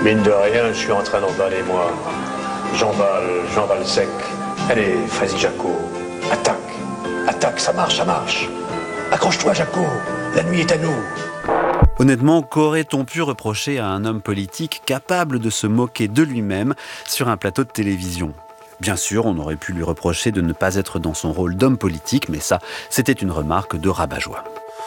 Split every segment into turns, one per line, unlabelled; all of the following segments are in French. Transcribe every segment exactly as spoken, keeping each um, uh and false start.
Mine de rien, je suis en train d'emballer, moi. J'emballe, j'emballe sec. Allez, vas-y, Jaco. Attaque. Attaque, ça marche, ça marche. Accroche-toi, Jaco. La nuit est à nous.
Honnêtement, qu'aurait-on pu reprocher à un homme politique capable de se moquer de lui-même sur un plateau de télévision ? Bien sûr, on aurait pu lui reprocher de ne pas être dans son rôle d'homme politique, mais ça, c'était une remarque de rabat-joie.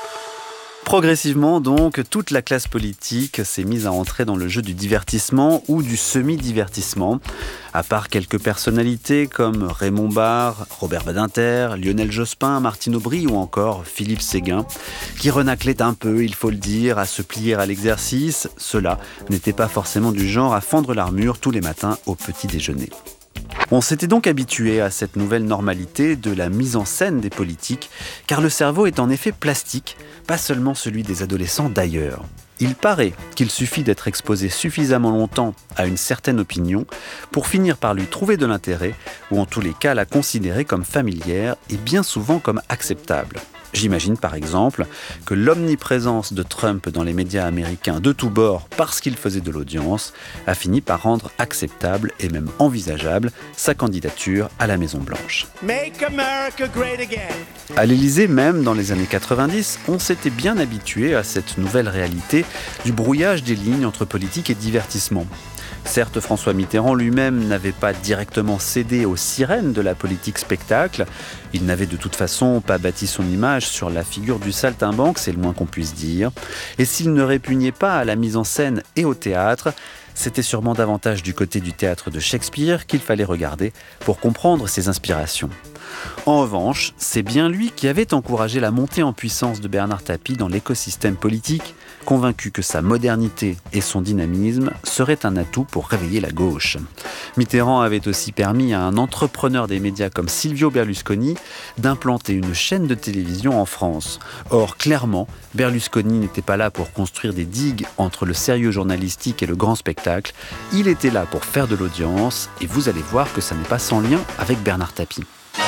Progressivement, donc, toute la classe politique s'est mise à entrer dans le jeu du divertissement ou du semi-divertissement. À part quelques personnalités comme Raymond Barre, Robert Badinter, Lionel Jospin, Martine Aubry ou encore Philippe Séguin, qui renaclaient un peu, il faut le dire, à se plier à l'exercice, ceux-là n'étaient pas forcément du genre à fendre l'armure tous les matins au petit déjeuner. On s'était donc habitué à cette nouvelle normalité de la mise en scène des politiques, car le cerveau est en effet plastique, pas seulement celui des adolescents d'ailleurs. Il paraît qu'il suffit d'être exposé suffisamment longtemps à une certaine opinion pour finir par lui trouver de l'intérêt, ou en tous les cas la considérer comme familière et bien souvent comme acceptable. J'imagine par exemple que l'omniprésence de Trump dans les médias américains de tous bords, parce qu'il faisait de l'audience, a fini par rendre acceptable et même envisageable sa candidature à la Maison-Blanche.
Make America great again.
À l'Élysée, même dans les années quatre-vingt-dix, on s'était bien habitué à cette nouvelle réalité du brouillage des lignes entre politique et divertissement. Certes, François Mitterrand lui-même n'avait pas directement cédé aux sirènes de la politique spectacle. Il n'avait de toute façon pas bâti son image sur la figure du saltimbanque, c'est le moins qu'on puisse dire. Et s'il ne répugnait pas à la mise en scène et au théâtre, c'était sûrement davantage du côté du théâtre de Shakespeare qu'il fallait regarder pour comprendre ses inspirations. En revanche, c'est bien lui qui avait encouragé la montée en puissance de Bernard Tapie dans l'écosystème politique, convaincu que sa modernité et son dynamisme seraient un atout pour réveiller la gauche. Mitterrand avait aussi permis à un entrepreneur des médias comme Silvio Berlusconi d'implanter une chaîne de télévision en France. Or, clairement, Berlusconi n'était pas là pour construire des digues entre le sérieux journalistique et le grand spectacle. Il était là pour faire de l'audience, et vous allez voir que ça n'est pas sans lien avec Bernard Tapie.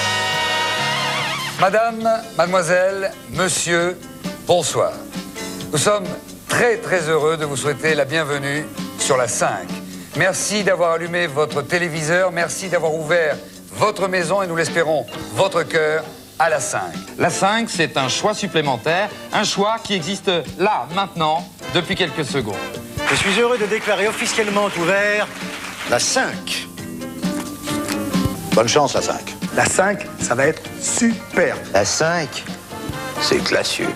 Madame, mademoiselle, monsieur, bonsoir. Nous sommes très très heureux de vous souhaiter la bienvenue sur la cinq. Merci d'avoir allumé votre téléviseur, merci d'avoir ouvert votre maison et nous l'espérons, votre cœur à la cinq.
La cinq, c'est un choix supplémentaire, un choix qui existe là, maintenant, depuis quelques secondes.
Je suis heureux de déclarer officiellement ouvert la cinq.
Bonne chance, la cinq.
La cinq, ça va être super.
La cinq, c'est classieux.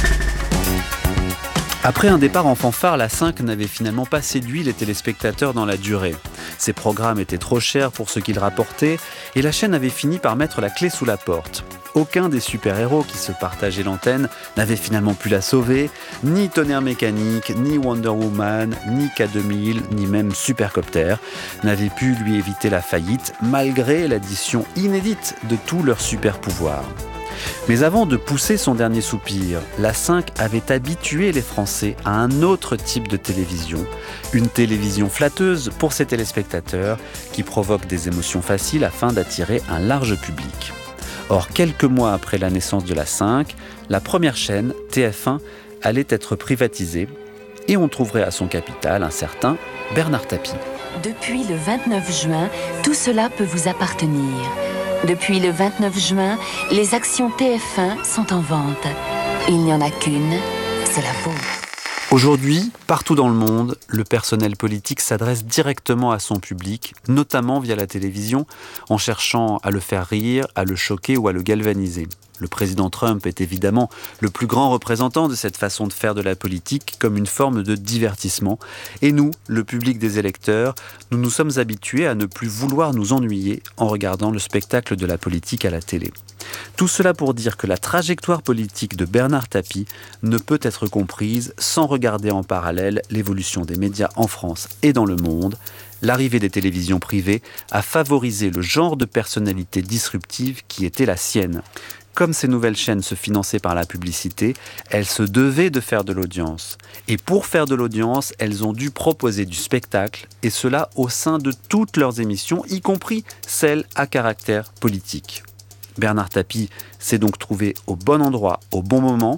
Après un départ en fanfare, la cinq n'avait finalement pas séduit les téléspectateurs dans la durée. Ses programmes étaient trop chers pour ce qu'ils rapportaient et la chaîne avait fini par mettre la clé sous la porte. Aucun des super-héros qui se partageaient l'antenne n'avait finalement pu la sauver, ni Tonnerre Mécanique, ni Wonder Woman, ni K deux mille, ni même Supercopter n'avaient pu lui éviter la faillite malgré l'addition inédite de tous leurs super-pouvoirs. Mais avant de pousser son dernier soupir, la cinq avait habitué les Français à un autre type de télévision, une télévision flatteuse pour ses téléspectateurs qui provoque des émotions faciles afin d'attirer un large public. Or, quelques mois après la naissance de la cinq, la première chaîne, T F un, allait être privatisée et on trouverait à son capital un certain Bernard Tapie.
Depuis le vingt-neuf juin, tout cela peut vous appartenir. Depuis le vingt-neuf juin, les actions T F un sont en vente. Il n'y en a qu'une, c'est la vôtre.
Aujourd'hui, partout dans le monde, le personnel politique s'adresse directement à son public, notamment via la télévision, en cherchant à le faire rire, à le choquer ou à le galvaniser. Le président Trump est évidemment le plus grand représentant de cette façon de faire de la politique comme une forme de divertissement. Et nous, le public des électeurs, nous nous sommes habitués à ne plus vouloir nous ennuyer en regardant le spectacle de la politique à la télé. Tout cela pour dire que la trajectoire politique de Bernard Tapie ne peut être comprise sans regarder en parallèle l'évolution des médias en France et dans le monde. L'arrivée des télévisions privées a favorisé le genre de personnalité disruptive qui était la sienne. Comme ces nouvelles chaînes se finançaient par la publicité, elles se devaient de faire de l'audience. Et pour faire de l'audience, elles ont dû proposer du spectacle, et cela au sein de toutes leurs émissions, y compris celles à caractère politique. Bernard Tapie s'est donc trouvé au bon endroit, au bon moment.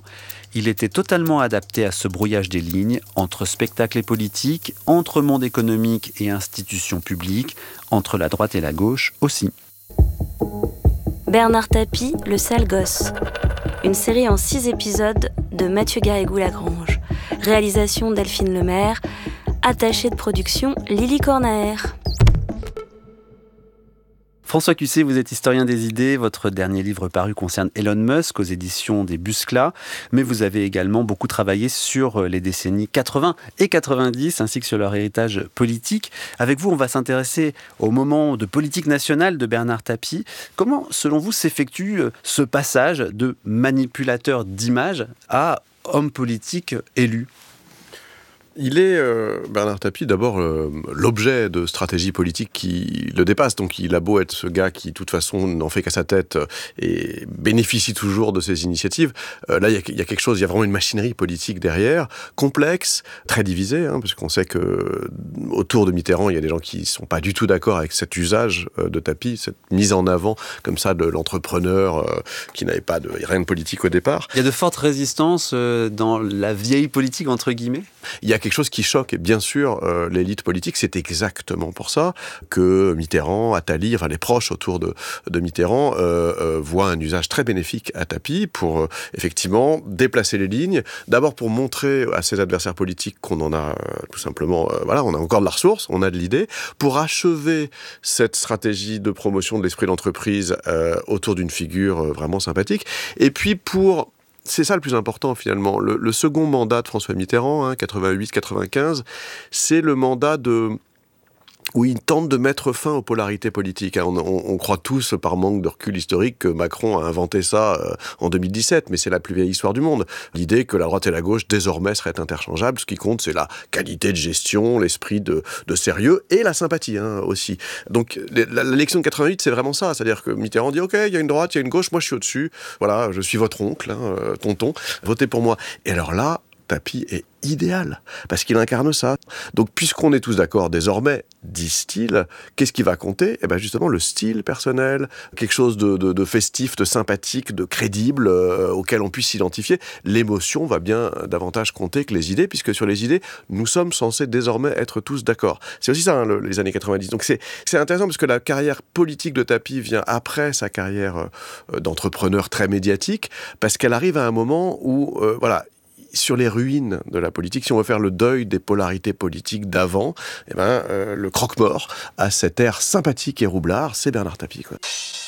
Il était totalement adapté à ce brouillage des lignes entre spectacle et politique, entre monde économique et institutions publiques, entre la droite et la gauche aussi.
Bernard Tapie, Le sale gosse. Une série en six épisodes de Mathieu Garrigou-Lagrange. Réalisation Delphine Lemaire. Attachée de production Lily Cornaer.
François Cussé, vous êtes historien des idées. Votre dernier livre paru concerne Elon Musk aux éditions des Buscla. Mais vous avez également beaucoup travaillé sur les décennies quatre-vingts et quatre-vingt-dix, ainsi que sur leur héritage politique. Avec vous, on va s'intéresser au moment de politique nationale de Bernard Tapie. Comment, selon vous, s'effectue ce passage de manipulateur d'images à homme politique élu ?
Il est, euh, Bernard Tapie, d'abord euh, l'objet de stratégie politique qui le dépasse. Donc il a beau être ce gars qui, de toute façon, n'en fait qu'à sa tête et bénéficie toujours de ses initiatives. Euh, là, il y, y a quelque chose, il y a vraiment une machinerie politique derrière, complexe, très divisée, hein, parce qu'on sait que autour de Mitterrand, il y a des gens qui ne sont pas du tout d'accord avec cet usage euh, de Tapie, cette mise en avant, comme ça, de l'entrepreneur euh, qui n'avait pas de, rien de politique au départ.
Il y a de fortes résistances euh, dans la vieille politique, entre guillemets ?
Il y a quelque chose qui choque, et bien sûr, euh, l'élite politique, c'est exactement pour ça que Mitterrand, Attali, enfin les proches autour de, de Mitterrand, euh, euh, voient un usage très bénéfique à Tapie pour, euh, effectivement, déplacer les lignes, d'abord pour montrer à ses adversaires politiques qu'on en a, euh, tout simplement, euh, voilà, on a encore de la ressource, on a de l'idée, pour achever cette stratégie de promotion de l'esprit d'entreprise euh, autour d'une figure euh, vraiment sympathique, et puis pour... C'est ça le plus important finalement. Le, le second mandat de François Mitterrand, hein, quatre-vingt-huit quatre-vingt-quinze, c'est le mandat de... où il tente de mettre fin aux polarités politiques. On, on, on croit tous, par manque de recul historique, que Macron a inventé ça euh, en deux mille dix-sept, mais c'est la plus vieille histoire du monde. L'idée que la droite et la gauche, désormais, seraient interchangeables. Ce qui compte, c'est la qualité de gestion, l'esprit de, de sérieux et la sympathie hein, aussi. Donc, l'élection de quatre-vingt-huit, c'est vraiment ça. C'est-à-dire que Mitterrand dit « Ok, il y a une droite, il y a une gauche, moi je suis au-dessus. Voilà, je suis votre oncle, hein, euh, tonton, votez pour moi. » Et alors là, Tapie est idéal, parce qu'il incarne ça. Donc, puisqu'on est tous d'accord désormais, disent-ils, qu'est-ce qui va compter ? Eh bien, justement, le style personnel, quelque chose de, de, de festif, de sympathique, de crédible, euh, auquel on puisse s'identifier. L'émotion va bien davantage compter que les idées, puisque sur les idées, nous sommes censés désormais être tous d'accord. C'est aussi ça, hein, le, les années quatre-vingt-dix. Donc, c'est, c'est intéressant, parce que la carrière politique de Tapie vient après sa carrière euh, d'entrepreneur très médiatique, parce qu'elle arrive à un moment où, euh, voilà, sur les ruines de la politique, si on veut faire le deuil des polarités politiques d'avant, eh ben, euh, le croque-mort a cet air sympathique et roublard, c'est Bernard Tapie, quoi.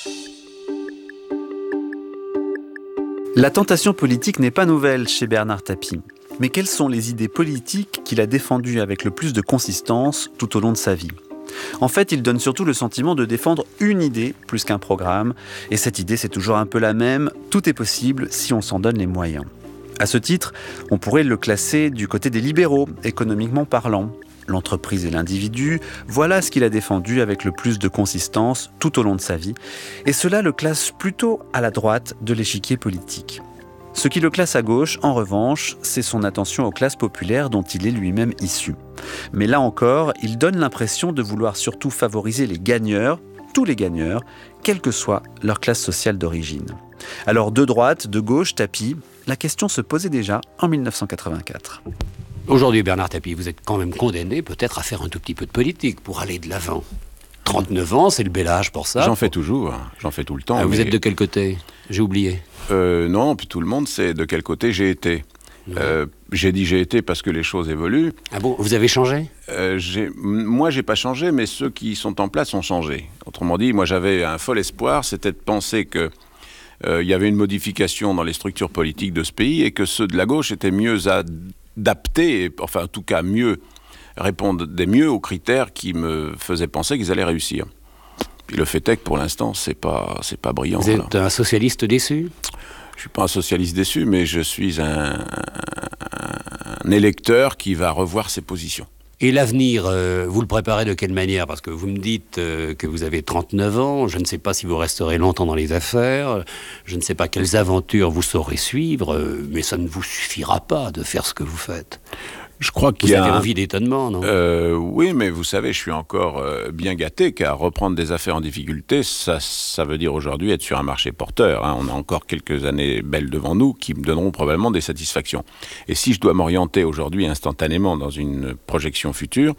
La tentation politique n'est pas nouvelle chez Bernard Tapie. Mais quelles sont les idées politiques qu'il a défendues avec le plus de consistance tout au long de sa vie ? En fait, il donne surtout le sentiment de défendre une idée plus qu'un programme. Et cette idée, c'est toujours un peu la même. Tout est possible si on s'en donne les moyens. À ce titre, on pourrait le classer du côté des libéraux, économiquement parlant. L'entreprise et l'individu, voilà ce qu'il a défendu avec le plus de consistance tout au long de sa vie. Et cela le classe plutôt à la droite de l'échiquier politique. Ce qui le classe à gauche, en revanche, c'est son attention aux classes populaires dont il est lui-même issu. Mais là encore, il donne l'impression de vouloir surtout favoriser les gagneurs, tous les gagneurs, quelle que soit leur classe sociale d'origine. Alors de droite, de gauche, Tapie, la question se posait déjà en dix-neuf cent quatre-vingt-quatre.
Aujourd'hui, Bernard Tapie, vous êtes quand même condamné peut-être à faire un tout petit peu de politique pour aller de l'avant. trente-neuf ans, c'est le bel âge pour ça.
J'en fais toujours, j'en fais tout le temps.
Ah, vous
mais...
êtes de quel côté ? J'ai oublié.
Euh, non, puis tout le monde sait de quel côté j'ai été. Euh, j'ai dit j'ai été parce que les choses évoluent.
Ah bon, vous avez changé ?
euh, j'ai, Moi, j'ai pas changé, mais ceux qui sont en place ont changé. Autrement dit, moi, j'avais un fol espoir, c'était de penser que euh, y avait une modification dans les structures politiques de ce pays et que ceux de la gauche étaient mieux adaptés, enfin, en tout cas, mieux répondaient mieux aux critères qui me faisaient penser qu'ils allaient réussir. Puis le fait est que pour l'instant, c'est pas, c'est pas brillant.
Vous êtes
là.
un socialiste déçu ?
Je suis pas un socialiste déçu, mais je suis un, un, un électeur qui va revoir ses positions.
Et l'avenir, euh, vous le préparez de quelle manière ? Parce que vous me dites euh, que vous avez trente-neuf ans, je ne sais pas si vous resterez longtemps dans les affaires, je ne sais pas quelles aventures vous saurez suivre, euh, mais ça ne vous suffira pas de faire ce que vous faites.
Je crois qu'il
Vous
y a
avez
un-
envie d'étonnement, non
Euh, oui, mais vous savez, je suis encore euh, bien gâté car reprendre des affaires en difficulté, ça, ça veut dire aujourd'hui être sur un marché porteur. Hein. On a encore quelques années belles devant nous qui me donneront probablement des satisfactions. Et si je dois m'orienter aujourd'hui instantanément dans une projection future,